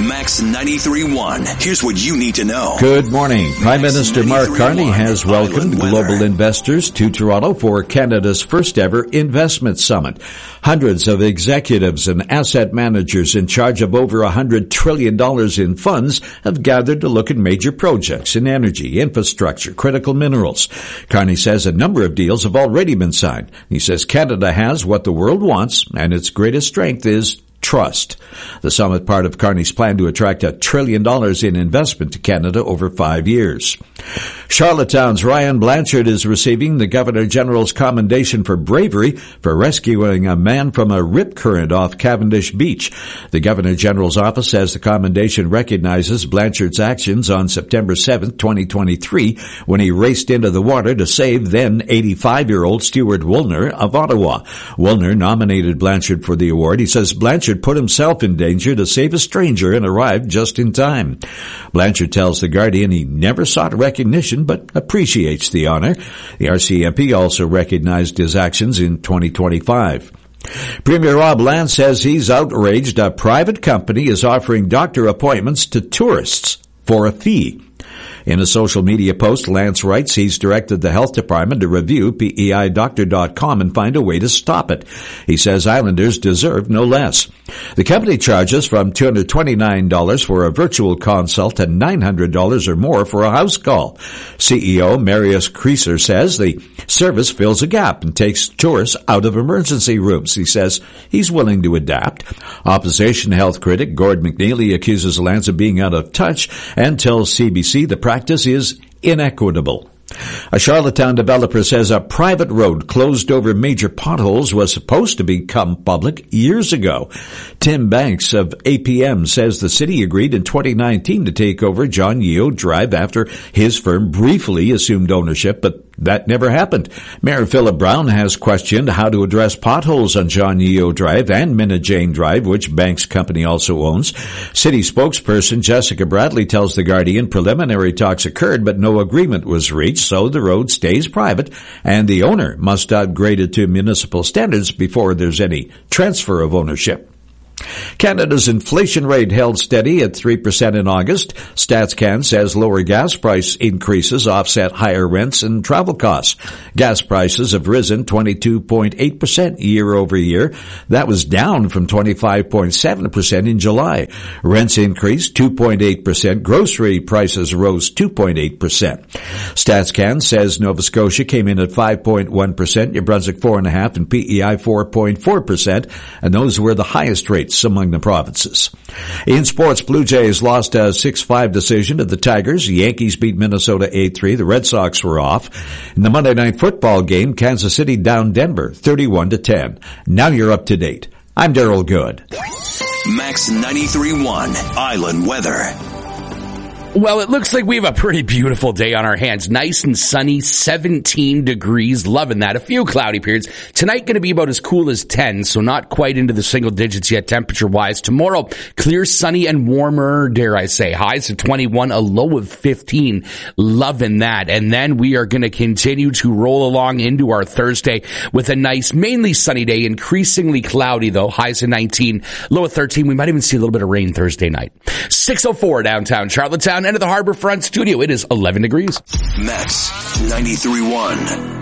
Max 93.1. Here's what you need to know. Good morning. Prime Minister Mark Carney has welcomed global investors to Toronto for Canada's first ever investment summit. Hundreds of executives and asset managers in charge of over $100 trillion in funds have gathered to look at major projects in energy, infrastructure, critical minerals. Carney says a number of deals have already been signed. He says Canada has what the world wants, and its greatest strength is trust. The summit, part of Carney's plan to attract $1 trillion in investment to Canada over 5 years. Charlottetown's Ryan Blanchard is receiving the Governor General's commendation for bravery for rescuing a man from a rip current off Cavendish Beach. The Governor General's office says the commendation recognizes Blanchard's actions on September 7, 2023, when he raced into the water to save then 85-year-old Stuart Woolner of Ottawa. Woolner nominated Blanchard for the award. He says Blanchard put himself in danger to save a stranger and arrived just in time. Blanchard tells The Guardian he never sought recognition but appreciates the honor. The RCMP also recognized his actions in 2025. Premier Rob Lance says he's outraged a private company is offering doctor appointments to tourists for a fee. In a social media post, Lance writes he's directed the health department to review PEIDoctor.com and find a way to stop it. He says islanders deserve no less. The company charges from $229 for a virtual consult to $900 or more for a house call. CEO Marius Creaser says the service fills a gap and takes tourists out of emergency rooms. He says he's willing to adapt. Opposition health critic Gord McNeely accuses Lance of being out of touch and tells CBC the practice is inequitable. A Charlottetown developer says a private road closed over major potholes was supposed to become public years ago. Tim Banks of APM says the city agreed in 2019 to take over John Yeo Drive after his firm briefly assumed ownership, but that never happened. Mayor Philip Brown has questioned how to address potholes on John Yeo Drive and Minna Jane Drive, which Banks' company also owns. City spokesperson Jessica Bradley tells The Guardian preliminary talks occurred, but no agreement was reached, so the road stays private, and the owner must upgrade it to municipal standards before there's any transfer of ownership. Canada's inflation rate held steady at 3% in August. StatsCan says lower gas price increases offset higher rents and travel costs. Gas prices have risen 22.8% year over year. That was down from 25.7% in July. Rents increased 2.8%. Grocery prices rose 2.8%. StatsCan says Nova Scotia came in at 5.1%, New Brunswick 4.5%, and PEI 4.4%, and those were the highest rates among the provinces. In sports, Blue Jays lost a 6-5 decision to the Tigers. The Yankees beat Minnesota 8-3. The Red Sox were off. In the Monday Night Football game, Kansas City downed Denver 31-10. Now you're up to date. I'm Daryl Good. Max 93.1 Island Weather. Well, it looks like we have a pretty beautiful day on our hands. Nice and sunny, 17 degrees. Loving that. A few cloudy periods. Tonight going to be about as cool as 10, so not quite into the single digits yet temperature-wise. Tomorrow, clear, sunny, and warmer, dare I say. Highs of 21, a low of 15. Loving that. And then we are going to continue to roll along into our Thursday with a nice, mainly sunny day, increasingly cloudy, though. Highs of 19, low of 13. We might even see a little bit of rain Thursday night. 6:04 downtown Charlottetown. End of the Harbourfront studio. It is 11 degrees. Max 93.1.